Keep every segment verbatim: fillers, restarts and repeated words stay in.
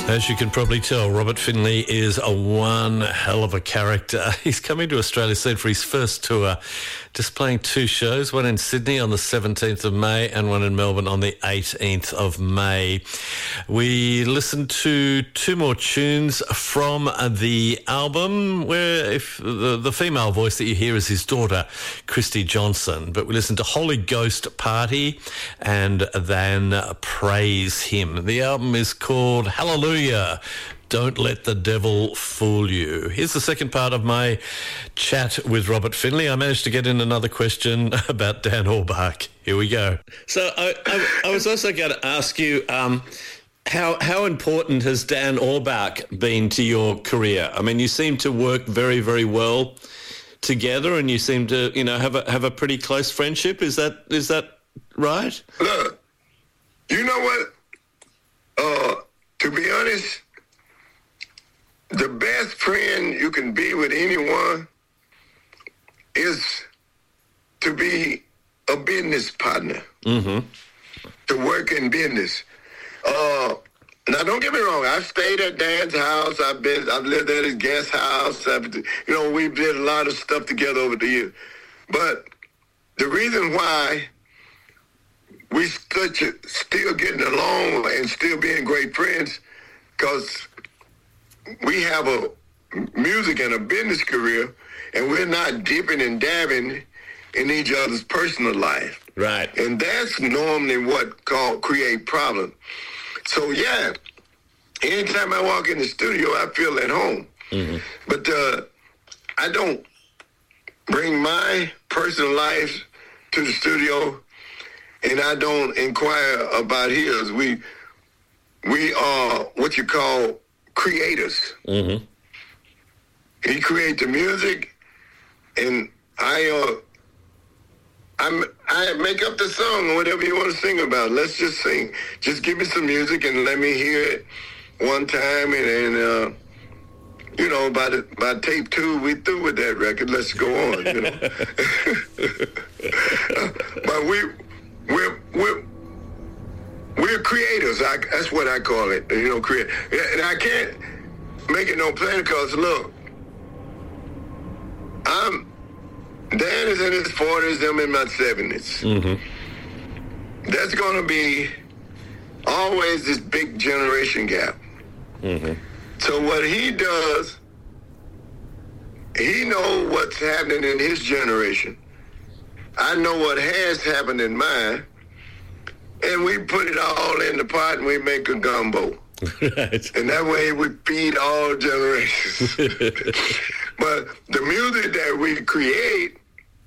As you can probably tell, Robert Finley is a one hell of a character. He's coming to Australia soon for his first tour, just playing two shows, one in Sydney on the seventeenth of May and one in Melbourne on the eighteenth of May. We listened to two more tunes from the album, where if the, the female voice that you hear is his daughter, Christy Johnson. But we listened to Holy Ghost Party and then Praise Him. The album is called Hallelujah. Don't Let the Devil Fool You. Here's the second part of my chat with Robert Finley. I managed to get in another question about Dan Auerbach. Here we go. So I, I, I was also going to ask you, um, how how important has Dan Auerbach been to your career? I mean, you seem to work very, very well together, and you seem to, you know, have a have a pretty close friendship. Is that is that right? Look, you know what? Uh, to be honest, the best friend you can be with anyone is to be a business partner, mm-hmm. to work in business. Uh, now, don't get me wrong. I've stayed at Dan's house. I've been, I've lived at his guest house. I've, you know, we did a lot of stuff together over the years. But the reason why we such a, still getting along and still being great friends, because we have a music and a business career, and we're not dipping and dabbing in each other's personal life. Right. And that's normally what called create problems. So, yeah, anytime I walk in the studio, I feel at home. Mm-hmm. But uh, I don't bring my personal life to the studio, and I don't inquire about his. We, we are what you call creators. Mm-hmm. He creates the music, and I uh, I'm, I make up the song or whatever you want to sing about. Let's just sing. Just give me some music and let me hear it one time, and, and uh, you know, by the, by tape two, we through with that record. Let's go on. You know, but we we're we're we're creators. I, that's what I call it. You know, create. And I can't make it no plainer because look, I'm. Dan is in his forties, I'm in my seventies. Mm-hmm. That's going to be always this big generation gap. Mm-hmm. So what he does, he knows what's happening in his generation. I know what has happened in mine. And we put it all in the pot and we make a gumbo. Right. And that way we feed all generations. But the music that we create,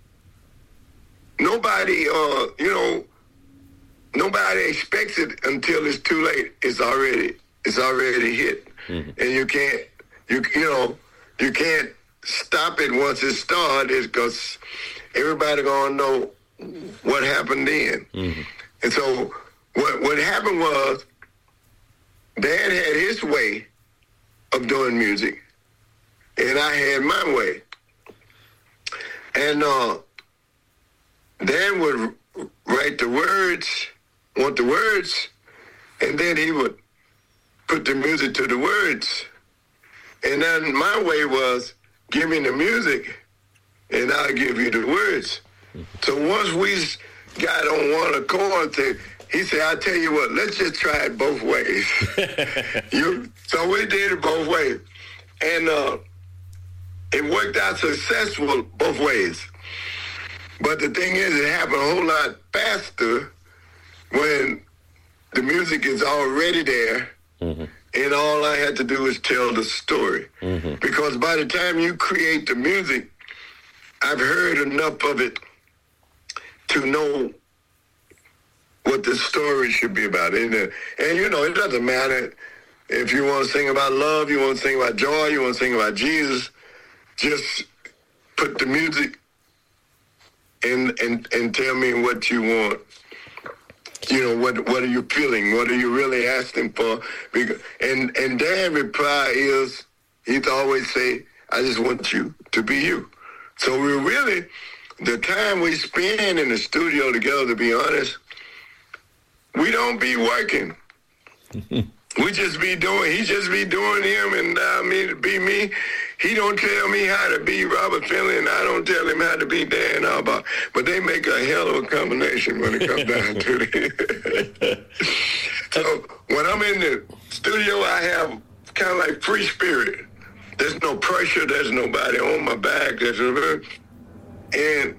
nobody, uh, you know, nobody expects it until it's too late. It's already, it's already hit, mm-hmm. and you can't, you you know, you can't stop it once it started because everybody gonna know what happened then. Mm-hmm. And so what what happened was, Dan had his way of doing music, and I had my way. And uh, Dan would write the words, want the words, and then he would put the music to the words. And then my way was, give me the music, and I'll give you the words. Mm-hmm. So once we got on one accord, he said, I tell you what, let's just try it both ways. you, so we did it both ways. And uh, it worked out successful both ways. But the thing is, it happened a whole lot faster when the music is already there, mm-hmm. and all I had to do is tell the story. Mm-hmm. Because by the time you create the music, I've heard enough of it to know what the story should be about. And, uh, and you know, it doesn't matter if you want to sing about love, you want to sing about joy, you want to sing about Jesus, just put the music and and and tell me what you want. You know, what what are you feeling? What are you really asking for? Because, and and Dan reply is, he'd always say, I just want you to be you. So we really, the time we spend in the studio together, to be honest, we don't be working. we just be doing, he just be doing him and allow me to be me. He don't tell me how to be Robert Finley, and I don't tell him how to be Dan Auerbach. But they make a hell of a combination when it comes down to it. So when I'm in the studio, I have kind of like free spirit. There's no pressure. There's nobody on my back. There's no, and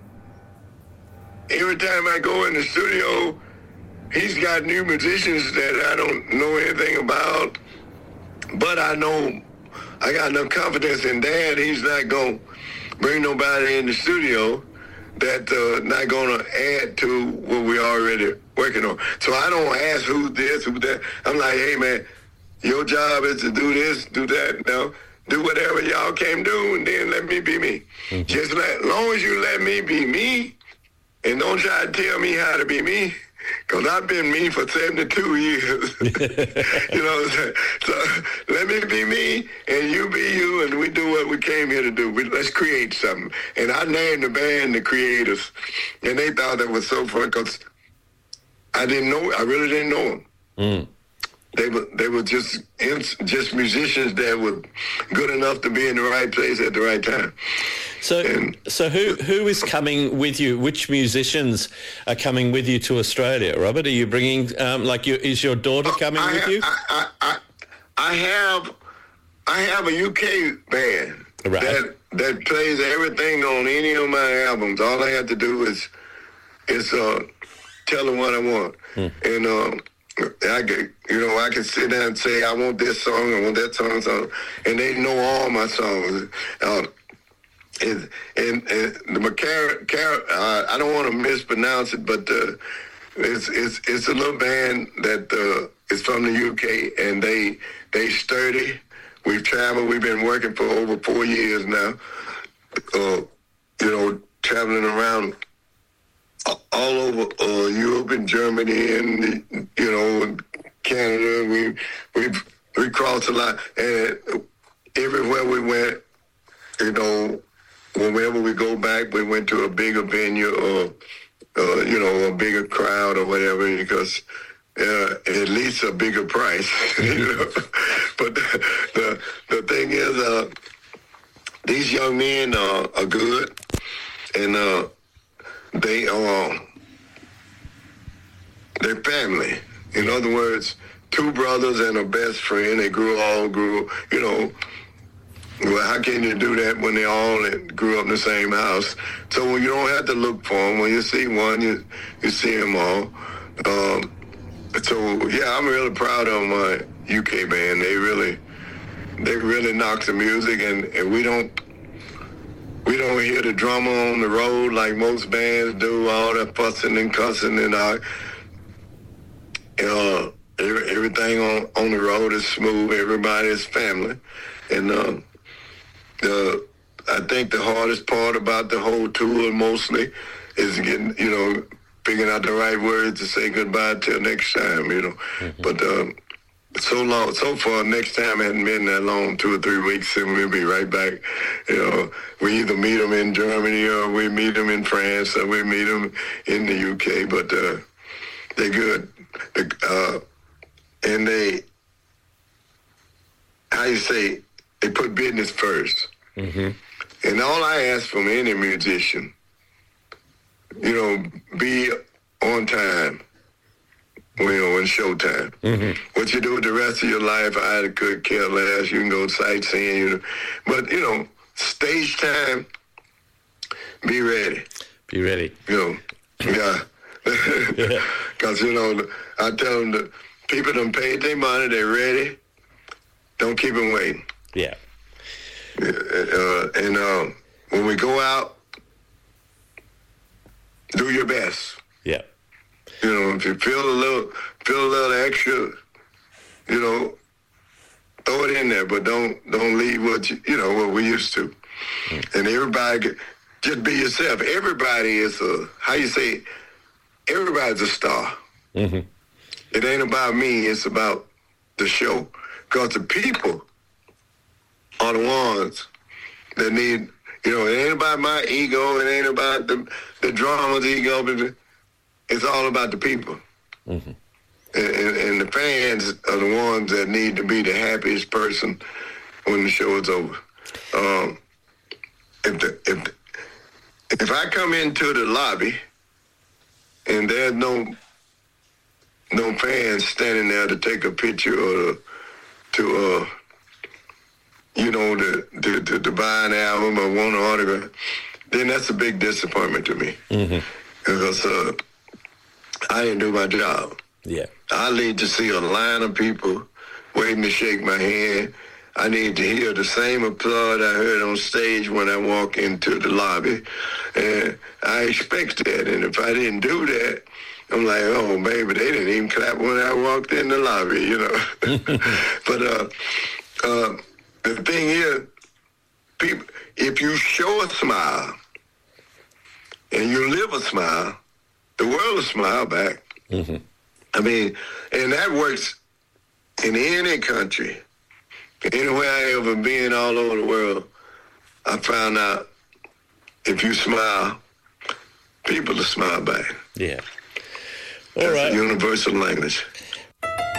every time I go in the studio, he's got new musicians that I don't know anything about, but I know I got enough confidence in Dan. He's not going to bring nobody in the studio that uh, not going to add to what we already working on. So I don't ask who's this, who's that. I'm like, hey, man, your job is to do this, do that. Now, do whatever y'all came do, and then let me be me. Mm-hmm. Just let, as long as you let me be me, and don't try to tell me how to be me, because I've been me for seventy-two years. You know what I'm saying? So let me be me, and you be you, and we do what we came here to do. We, let's create something. And I named the band The Creators, and they thought that was so fun, because I didn't know, I really didn't know them. Mm. They were they were just just musicians that were good enough to be in the right place at the right time. So, and, so who who is coming with you? Which musicians are coming with you to Australia, Robert? Are you bringing um, like you, is your daughter coming I with have, you? I, I, I, I have I have a U K band right. that that plays everything on any of my albums. All I have to do is is uh, tell them what I want, hmm. and. Um, I could, you know, I can sit down and say, I want this song, I want that song, song, and they know all my songs. Uh, and, and, and the McCarran, uh, I don't want to mispronounce it, but uh, it's it's it's a little band that uh, is from the U K, and they they sturdy. We've traveled. We've been working for over four years now. Uh, you know, traveling around all over uh, Europe and Germany and, you know, Canada. We we we crossed a lot, and everywhere we went, you know, whenever we go back, we went to a bigger venue or, uh, you know, a bigger crowd or whatever, because uh, at least a bigger price. You know? But the, the the thing is, uh, these young men uh, are good, and. Uh, They are, they're family. In other words, two brothers and a best friend. They grew all grew, you know. Well, how can you do that when they all grew up in the same house? So when you don't have to look for them, when you see one, you you see them all. Um, so yeah, I'm really proud of my U K band. They really, they really knock the music, and, and we don't. We don't hear the drummer on the road like most bands do, all that fussing and cussing and uh, uh, everything on, on the road is smooth. Everybody is family. And uh, the, I think the hardest part about the whole tour mostly is getting, you know, figuring out the right words to say goodbye till next time, you know. Mm-hmm. But um, so long, so far, next time hasn't been that long, two or three weeks, and we'll be right back. You know, we either meet them in Germany or we meet them in France or we meet them in the U K, but uh, they're good. The, uh, and they, how you say, they put business first. Mm-hmm. And all I ask from any musician, you know, be on time. You know, in showtime. Mm-hmm. What you do with the rest of your life, I could care less. You can go sightseeing, you know. But, you know, stage time, be ready. Be ready. You know, yeah. Because, you know, I tell them, the people done paid their money, they're ready. Don't keep them waiting. Yeah. Uh, and uh, when we go out, do your best. Yeah. You know, if you feel a little, feel a little extra, you know, throw it in there, but don't don't leave what you, you know, what we used to. Mm. And everybody, just be yourself. Everybody is a, how you say, everybody's a star. Mm-hmm. It ain't about me. It's about the show. Because the people are the ones that need, you know, it ain't about my ego. It ain't about the, the drama's ego. But it's all about the people. Mm-hmm. and, and the fans are the ones that need to be the happiest person when the show is over. Um, if the, if the, if I come into the lobby and there's no no fans standing there to take a picture or to, to uh, you know, to, to, to, to buy an album or want an autograph, then that's a big disappointment to me. Mm-hmm. Because uh, I didn't do my job. Yeah. I need to see a line of people waiting to shake my hand. I need to hear the same applaud I heard on stage when I walk into the lobby. And I expect that. And if I didn't do that, I'm like, oh, baby, they didn't even clap when I walked in the lobby, you know. But uh, uh, the thing is, people, if you show a smile and you live a smile, the world will smile back. Mm-hmm. I mean, and that works in any country. Anywhere I ever been all over the world, I found out if you smile, people will smile back. Yeah. All That's right. a universal language.